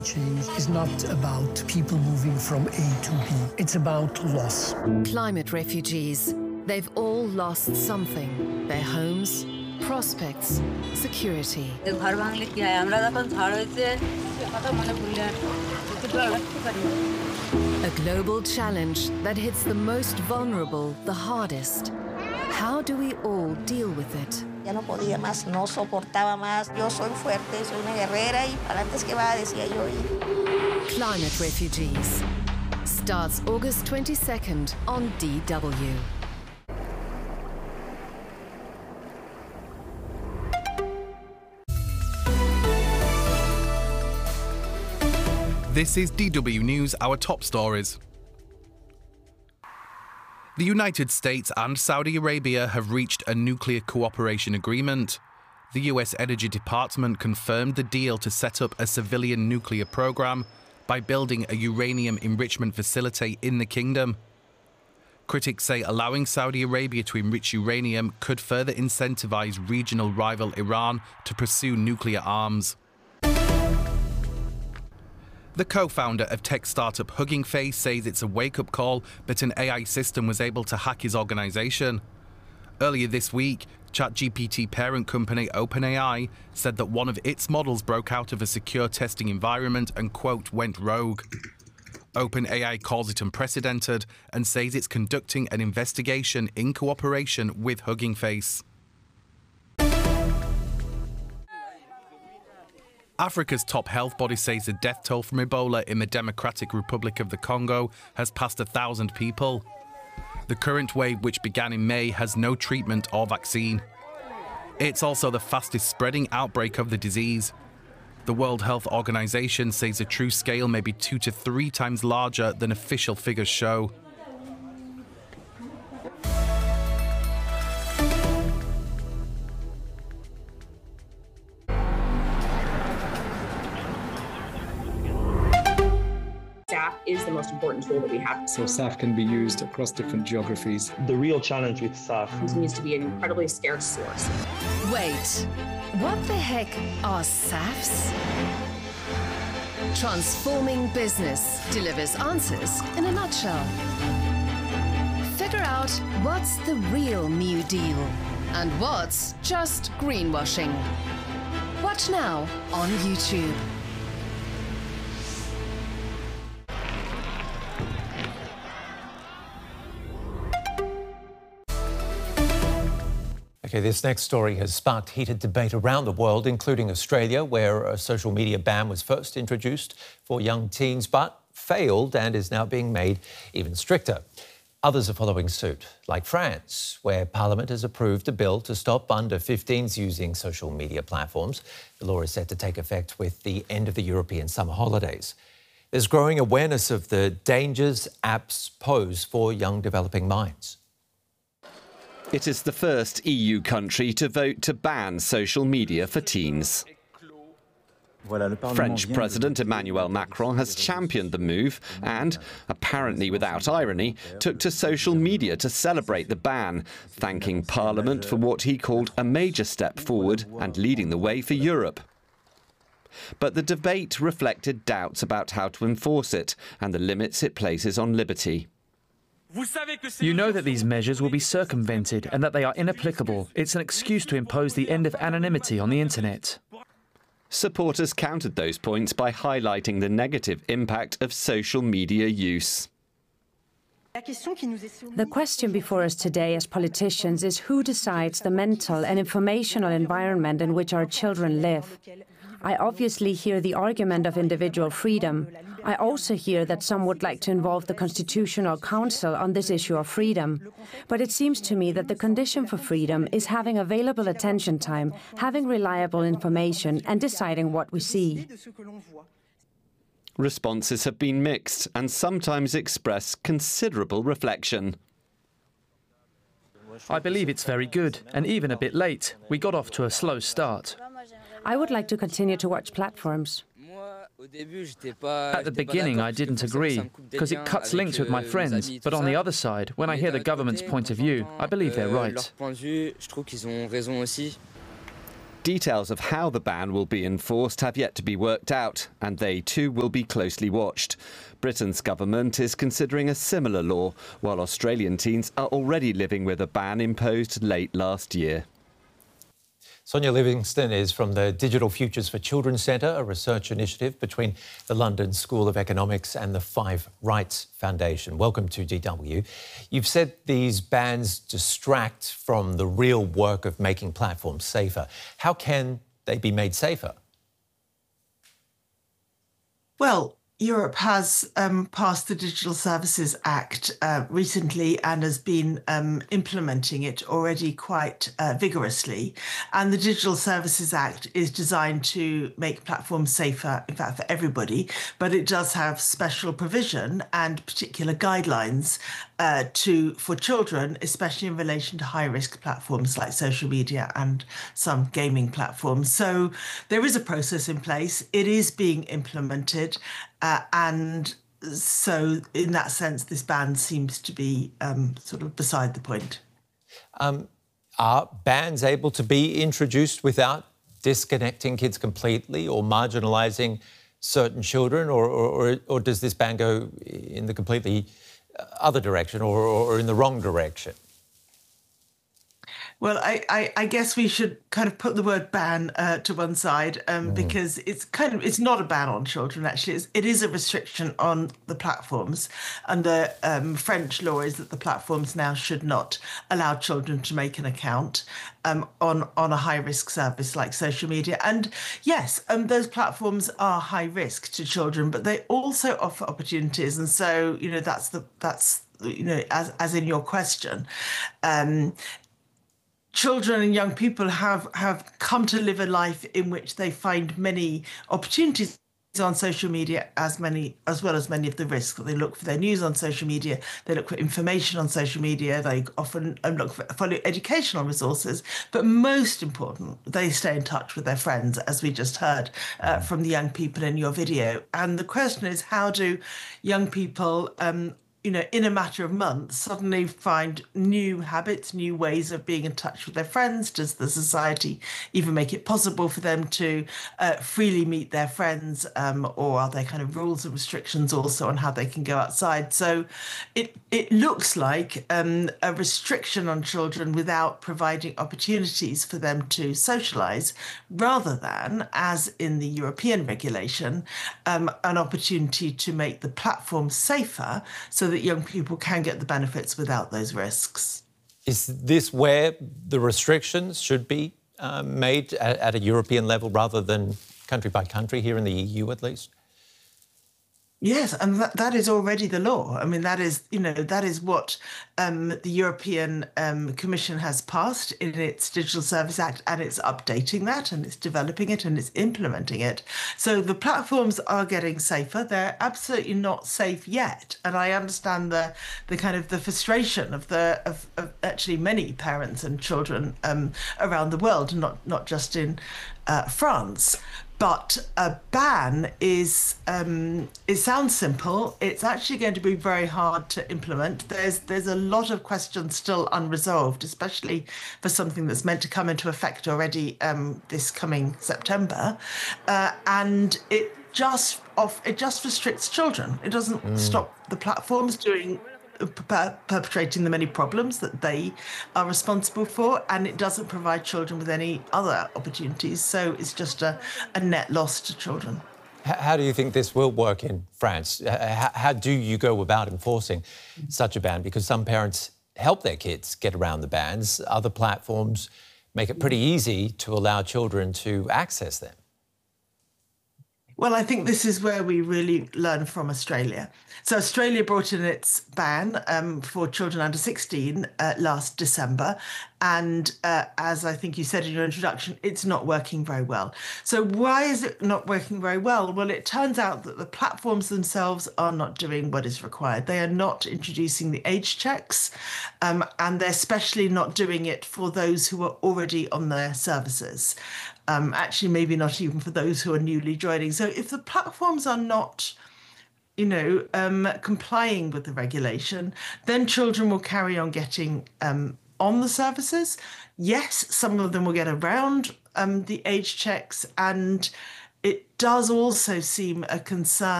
Change is not about people moving from A to B. It's about loss. Climate refugees. They've all lost something. Their homes, prospects, security. A global challenge that hits the most vulnerable the hardest. How do we all deal with it? Ya no podía más, no soportaba más. Yo soy fuerte, soy una guerrera y para antes que va, decía yo. Climate Refugees starts August 22nd on DW. This is DW News, our top stories. The United States and Saudi Arabia have reached a nuclear cooperation agreement. The US Energy Department confirmed the deal to set up a civilian nuclear program by building a uranium enrichment facility in the kingdom. Critics say allowing Saudi Arabia to enrich uranium could further incentivize regional rival Iran to pursue nuclear arms. The co-founder of tech startup Hugging Face says it's a wake-up call that an AI system was able to hack his organization. Earlier this week, ChatGPT parent company OpenAI said that one of its models broke out of a secure testing environment and, quote, went rogue. OpenAI calls it unprecedented and says it's conducting an investigation in cooperation with Hugging Face. Africa's top health body says the death toll from Ebola in the Democratic Republic of the Congo has passed 1,000 people. The current wave, which began in May, has no treatment or vaccine. It's also the fastest spreading outbreak of the disease. The World Health Organization says the true scale may be 2 to 3 times larger than official figures show. SAF is the most important tool that we have. So SAF can be used across different geographies. The real challenge with SAF continues to be an incredibly scarce source. Wait, what the heck are SAFs? Transforming business delivers answers in a nutshell. Figure out what's the real New Deal and what's just greenwashing. Watch now on YouTube. Okay, this next story has sparked heated debate around the world, including Australia, where a social media ban was first introduced for young teens, but failed and is now being made even stricter. Others are following suit, like France, where Parliament has approved a bill to stop under-15s using social media platforms. The law is set to take effect with the end of the European summer holidays. There's growing awareness of the dangers apps pose for young developing minds. It is the first EU country to vote to ban social media for teens. French President Emmanuel Macron has championed the move and, apparently without irony, took to social media to celebrate the ban, thanking Parliament for what he called a major step forward and leading the way for Europe. But the debate reflected doubts about how to enforce it and the limits it places on liberty. You know that these measures will be circumvented and that they are inapplicable. It's an excuse to impose the end of anonymity on the internet. Supporters countered those points by highlighting the negative impact of social media use. The question before us today as politicians is who decides the mental and informational environment in which our children live. I obviously hear the argument of individual freedom. I also hear that some would like to involve the Constitutional Council on this issue of freedom. But it seems to me that the condition for freedom is having available attention time, having reliable information, and deciding what we see. Responses have been mixed and sometimes express considerable reflection. I believe it's very good, and even a bit late. We got off to a slow start. I would like to continue to watch platforms. At the beginning, I didn't agree, because it cuts links with my friends. But on the other side, when I hear the government's point of view, I believe they're right. Details of how the ban will be enforced have yet to be worked out, and they too will be closely watched. Britain's government is considering a similar law, while Australian teens are already living with a ban imposed late last year. Sonia Livingston is from the Digital Futures for Children Centre, a research initiative between the London School of Economics and the Five Rights Foundation. Welcome to DW. You've said these bans distract from the real work of making platforms safer. How can they be made safer? Well, Europe has passed the Digital Services Act recently and has been implementing it already quite vigorously. And the Digital Services Act is designed to make platforms safer, in fact, for everybody, but it does have special provision and particular guidelines for children, especially in relation to high-risk platforms like social media and some gaming platforms. So there is a process in place. It is being implemented. And so in that sense, this ban seems to be sort of beside the point. Are bans able to be introduced without disconnecting kids completely or marginalising certain children, or does this ban go in the completely other direction or in the wrong direction? Well, I guess we should kind of put the word ban to one side because it's not a ban on children, actually. It is a restriction on the platforms. And the French law is that the platforms now should not allow children to make an account on a high-risk service like social media. And yes, those platforms are high risk to children, but they also offer opportunities. And so, that's as in your question. Children and young people have come to live a life in which they find many opportunities on social media as well as many of the risks. They look for their news on social media, they look for information on social media, they often look for educational resources, but most important, they stay in touch with their friends, as we just heard from the young people in your video. And the question is, how do young people in a matter of months, suddenly find new habits, new ways of being in touch with their friends? Does the society even make it possible for them to freely meet their friends? Or are there kind of rules and restrictions also on how they can go outside? So it looks like a restriction on children without providing opportunities for them to socialise, rather than, as in the European regulation, an opportunity to make the platform safer so that young people can get the benefits without those risks. Is this where the restrictions should be made at a European level rather than country by country, here in the EU at least? Yes, and that is already the law. I mean, that is what the European Commission has passed in its Digital Service Act, and it's updating that, and it's developing it, and it's implementing it. So the platforms are getting safer. They're absolutely not safe yet, and I understand the kind of the frustration of actually many parents and children around the world, not just in France. But a ban it sounds simple. It's actually going to be very hard to implement. There's a lot of questions still unresolved, especially for something that's meant to come into effect already this coming September, and it just restricts children. It doesn't stop the platforms perpetrating the many problems that they are responsible for, and it doesn't provide children with any other opportunities. So it's just a net loss to children. How do you think this will work in France? How do you go about enforcing such a ban? Because some parents help their kids get around the bans. Other platforms make it pretty easy to allow children to access them. Well, I think this is where we really learn from Australia. So Australia brought in its ban for children under 16 last December. And as I think you said in your introduction, it's not working very well. So why is it not working very well? Well, it turns out that the platforms themselves are not doing what is required. They are not introducing the age checks, and they're especially not doing it for those who are already on their services. Actually, maybe not even for those who are newly joining. So if the platforms are not complying with the regulation, then children will carry on getting on the services. Yes, some of them will get around the age checks, and it does also seem a concern